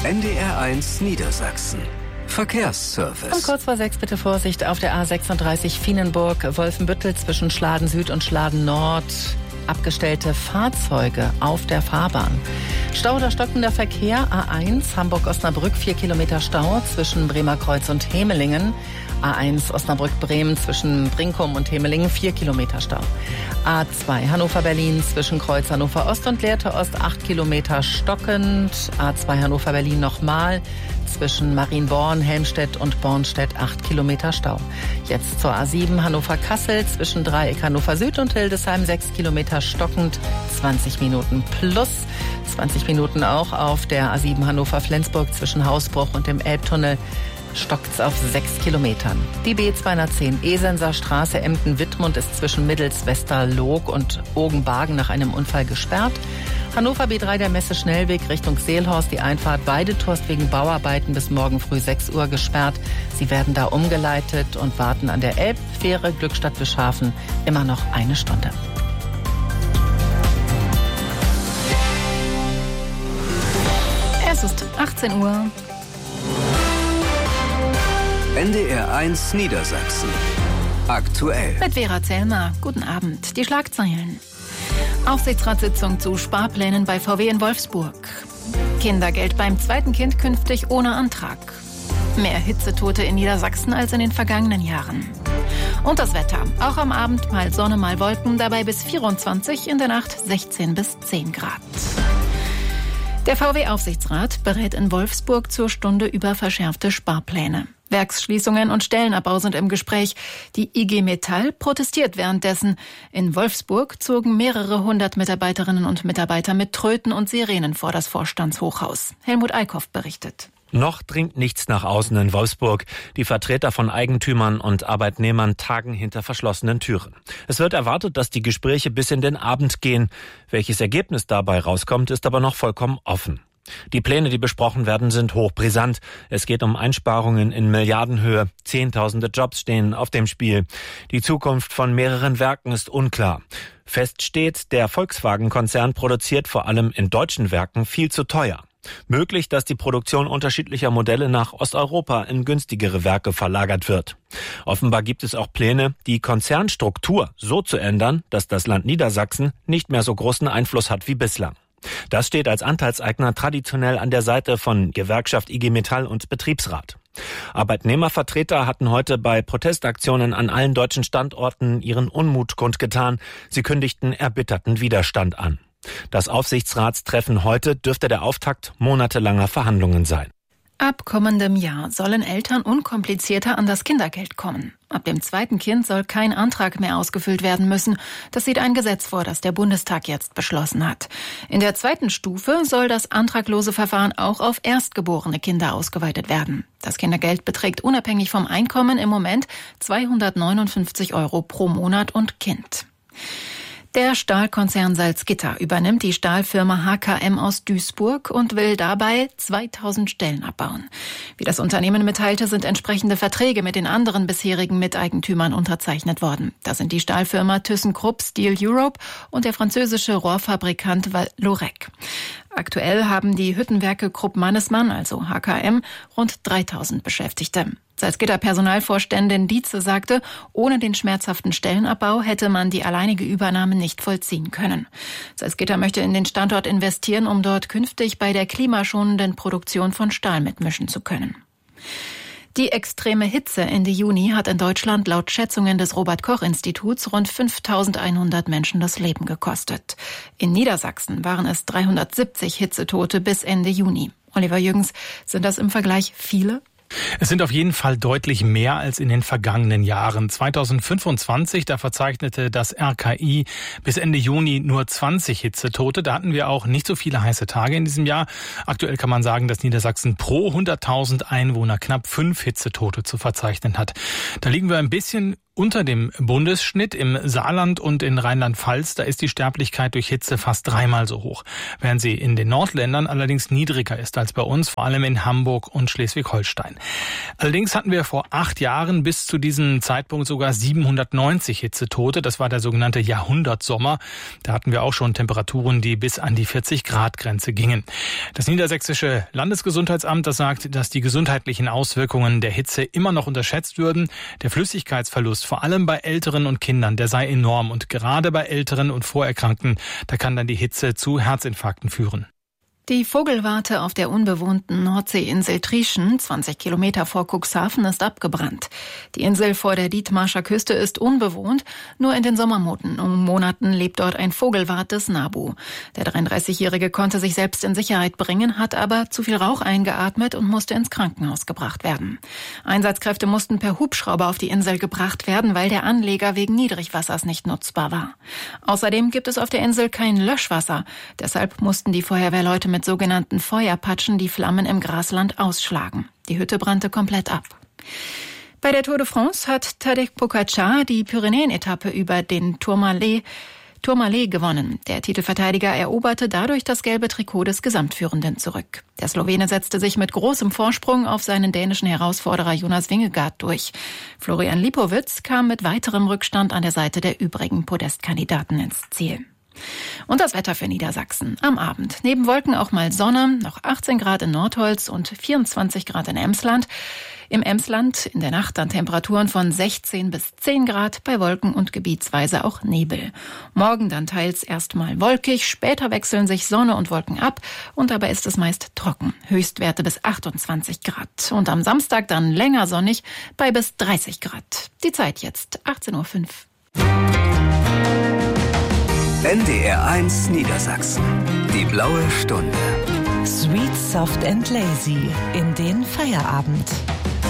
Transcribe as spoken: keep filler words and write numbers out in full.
N D R eins Niedersachsen. Verkehrsservice. Und kurz vor sechs bitte Vorsicht auf der A sechsunddreißig Fienenburg-Wolfenbüttel zwischen Schladen Süd und Schladen Nord. Abgestellte Fahrzeuge auf der Fahrbahn. Stau oder stockender Verkehr A eins Hamburg-Osnabrück, vier Kilometer Stau zwischen Bremerkreuz und Hemelingen. A eins Osnabrück-Bremen zwischen Brinkum und Hemelingen, vier Kilometer Stau. A zwei Hannover-Berlin zwischen Kreuz Hannover-Ost und Lehrte Ost, acht Kilometer stockend. A zwei Hannover-Berlin nochmal zwischen Marienborn, Helmstedt und Bornstedt, acht Kilometer Stau. Jetzt zur A sieben Hannover-Kassel zwischen Dreieck Hannover-Süd und Hildesheim, sechs Kilometer stockend, zwanzig Minuten plus. zwanzig Minuten auch auf der A sieben Hannover-Flensburg zwischen Hausbruch und dem Elbtunnel. Stockt's auf sechs Kilometern. Die B zweihundertzehn Esenser Straße Emden-Wittmund ist zwischen Middels-Westerloog und Ogenbargen nach einem Unfall gesperrt. Hannover B drei der Messe-Schnellweg Richtung Seelhorst, die Einfahrt Weidetorst wegen Bauarbeiten bis morgen früh sechs Uhr gesperrt. Sie werden da umgeleitet und warten an der Elbfähre Glückstadt-Wischhafen immer noch eine Stunde. Es ist achtzehn Uhr. N D R eins Niedersachsen. Aktuell. Mit Vera Zellmer. Guten Abend. Die Schlagzeilen. Aufsichtsratssitzung zu Sparplänen bei V W in Wolfsburg. Kindergeld beim zweiten Kind künftig ohne Antrag. Mehr Hitzetote in Niedersachsen als in den vergangenen Jahren. Und das Wetter. Auch am Abend mal Sonne, mal Wolken, dabei bis vierundzwanzig, in der Nacht sechzehn bis zehn Grad. Der V W-Aufsichtsrat berät in Wolfsburg zur Stunde über verschärfte Sparpläne. Werksschließungen und Stellenabbau sind im Gespräch. Die I G Metall protestiert währenddessen. In Wolfsburg zogen mehrere hundert Mitarbeiterinnen und Mitarbeiter mit Tröten und Sirenen vor das Vorstandshochhaus. Helmut Eickhoff berichtet. Noch dringt nichts nach außen in Wolfsburg. Die Vertreter von Eigentümern und Arbeitnehmern tagen hinter verschlossenen Türen. Es wird erwartet, dass die Gespräche bis in den Abend gehen. Welches Ergebnis dabei rauskommt, ist aber noch vollkommen offen. Die Pläne, die besprochen werden, sind hochbrisant. Es geht um Einsparungen in Milliardenhöhe. Zehntausende Jobs stehen auf dem Spiel. Die Zukunft von mehreren Werken ist unklar. Fest steht, der Volkswagen-Konzern produziert vor allem in deutschen Werken viel zu teuer. Möglich, dass die Produktion unterschiedlicher Modelle nach Osteuropa in günstigere Werke verlagert wird. Offenbar gibt es auch Pläne, die Konzernstruktur so zu ändern, dass das Land Niedersachsen nicht mehr so großen Einfluss hat wie bislang. Das steht als Anteilseigner traditionell an der Seite von Gewerkschaft I G Metall und Betriebsrat. Arbeitnehmervertreter hatten heute bei Protestaktionen an allen deutschen Standorten ihren Unmut kundgetan. Sie kündigten erbitterten Widerstand an. Das Aufsichtsratstreffen heute dürfte der Auftakt monatelanger Verhandlungen sein. Ab kommendem Jahr sollen Eltern unkomplizierter an das Kindergeld kommen. Ab dem zweiten Kind soll kein Antrag mehr ausgefüllt werden müssen. Das sieht ein Gesetz vor, das der Bundestag jetzt beschlossen hat. In der zweiten Stufe soll das antraglose Verfahren auch auf erstgeborene Kinder ausgeweitet werden. Das Kindergeld beträgt unabhängig vom Einkommen im Moment zweihundertneunundfünfzig Euro pro Monat und Kind. Der Stahlkonzern Salzgitter übernimmt die Stahlfirma H K M aus Duisburg und will dabei zweitausend Stellen abbauen. Wie das Unternehmen mitteilte, sind entsprechende Verträge mit den anderen bisherigen Miteigentümern unterzeichnet worden. Das sind die Stahlfirma ThyssenKrupp Steel Europe und der französische Rohrfabrikant Lorec. Aktuell haben die Hüttenwerke Krupp Mannesmann, also H K M, rund dreitausend Beschäftigte. Salzgitter-Personalvorständin Dietze sagte, ohne den schmerzhaften Stellenabbau hätte man die alleinige Übernahme nicht vollziehen können. Salzgitter möchte in den Standort investieren, um dort künftig bei der klimaschonenden Produktion von Stahl mitmischen zu können. Die extreme Hitze Ende Juni hat in Deutschland laut Schätzungen des Robert-Koch-Instituts rund fünftausendeinhundert Menschen das Leben gekostet. In Niedersachsen waren es dreihundertsiebzig Hitzetote bis Ende Juni. Oliver Jürgens, sind das im Vergleich viele? Es sind auf jeden Fall deutlich mehr als in den vergangenen Jahren. zweitausendfünfundzwanzig, da verzeichnete das R K I bis Ende Juni nur zwanzig Hitzetote. Da hatten wir auch nicht so viele heiße Tage in diesem Jahr. Aktuell kann man sagen, dass Niedersachsen pro hunderttausend Einwohner knapp fünf Hitzetote zu verzeichnen hat. Da liegen wir ein bisschen unter dem Bundesschnitt. Im Saarland und in Rheinland-Pfalz, da ist die Sterblichkeit durch Hitze fast dreimal so hoch, während sie in den Nordländern allerdings niedriger ist als bei uns, vor allem in Hamburg und Schleswig-Holstein. Allerdings hatten wir vor acht Jahren bis zu diesem Zeitpunkt sogar siebenhundertneunzig Hitzetote. Das war der sogenannte Jahrhundertsommer. Da hatten wir auch schon Temperaturen, die bis an die vierzig Grad Grenze gingen. Das Niedersächsische Landesgesundheitsamt, das sagt, dass die gesundheitlichen Auswirkungen der Hitze immer noch unterschätzt würden. Der Flüssigkeitsverlust, vor allem bei Älteren und Kindern, der sei enorm. Und gerade bei Älteren und Vorerkrankten, da kann dann die Hitze zu Herzinfarkten führen. Die Vogelwarte auf der unbewohnten Nordseeinsel Trieschen, zwanzig Kilometer vor Cuxhaven, ist abgebrannt. Die Insel vor der Dithmarscher Küste ist unbewohnt. Nur in den Sommermonaten lebt dort ein Vogelwart des NABU. Der dreiunddreißigjährige konnte sich selbst in Sicherheit bringen, hat aber zu viel Rauch eingeatmet und musste ins Krankenhaus gebracht werden. Einsatzkräfte mussten per Hubschrauber auf die Insel gebracht werden, weil der Anleger wegen Niedrigwassers nicht nutzbar war. Außerdem gibt es auf der Insel kein Löschwasser. Deshalb mussten die Feuerwehrleute mit sogenannten Feuerpatschen die Flammen im Grasland ausschlagen. Die Hütte brannte komplett ab. Bei der Tour de France hat Tadej Pogačar die Pyrenäen-Etappe über den Tourmalet, Tourmalet gewonnen. Der Titelverteidiger eroberte dadurch das gelbe Trikot des Gesamtführenden zurück. Der Slowene setzte sich mit großem Vorsprung auf seinen dänischen Herausforderer Jonas Vingegaard durch. Florian Lipowitz kam mit weiterem Rückstand an der Seite der übrigen Podestkandidaten ins Ziel. Und das Wetter für Niedersachsen. Am Abend neben Wolken auch mal Sonne, noch achtzehn Grad in Nordholz und vierundzwanzig Grad in Emsland. Im Emsland in der Nacht dann Temperaturen von sechzehn bis zehn Grad, bei Wolken und gebietsweise auch Nebel. Morgen dann teils erstmal wolkig, später wechseln sich Sonne und Wolken ab und dabei ist es meist trocken. Höchstwerte bis achtundzwanzig Grad. Und am Samstag dann länger sonnig bei bis dreißig Grad. Die Zeit jetzt achtzehn Uhr fünf. N D R eins Niedersachsen. Die blaue Stunde. Sweet, soft and lazy in den Feierabend.